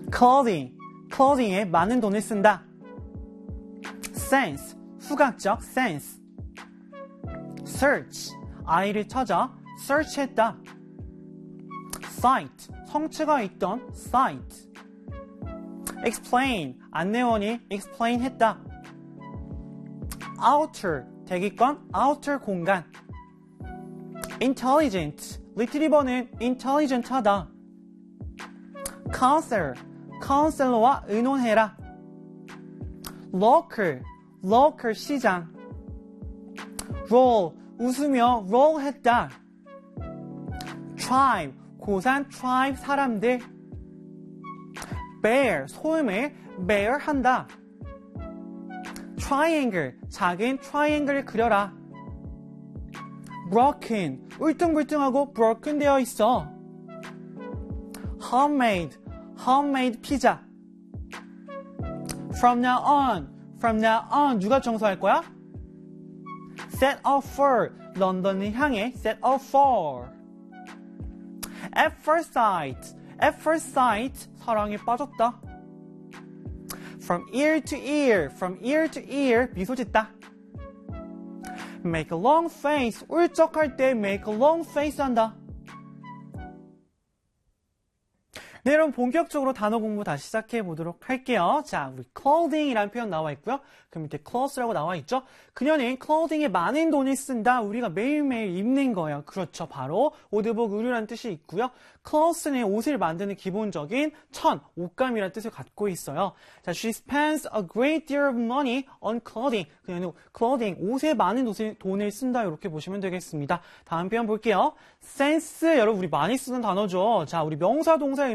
clothing에 많은 돈을 쓴다. sense, 후각적 sense. search, 아이를 찾아 search했다. sight, 성취가 있던 sight. explain, 안내원이 explain했다. outer, 대기권 outer 공간. intelligent, 리트리버는 intelligent하다. counselor, 카운셀러와 의논해라. local 시장. roll, 웃으며 roll했다. tribe, 고산 tribe 사람들. bear, 소음을 bear한다. triangle, 작은 트라이앵글을 그려라. broken, 울퉁불퉁하고 broken 되어 있어. homemade 피자. from now on, 누가 청소할 거야? set up for, 런던을 향해 set up for. at first sight, 사랑에 빠졌다. from ear to ear, 미소 짓다. make a long face, 울적할 때 make a long face 한다. 네, 여러분 본격적으로 단어 공부 다시 시작해 보도록 할게요. 자, 우리 clothing이라는 표현 나와 있고요. 그 밑에 clothes라고 나와 있죠. 그녀는 clothing에 많은 돈을 쓴다. 우리가 매일매일 입는 거예요. 그렇죠. 바로 오드복 의류라는 뜻이 있고요. clothes는 옷을 만드는 기본적인 옷감이라는 뜻을 갖고 있어요. 자, she spends a great deal of money on clothing. 그녀는 clothing, 옷에 많은 돈을 쓴다. 이렇게 보시면 되겠습니다. 다음 표현 볼게요. sense, 여러분 우리 많이 쓰는 단어죠. 자, 우리 명사 동사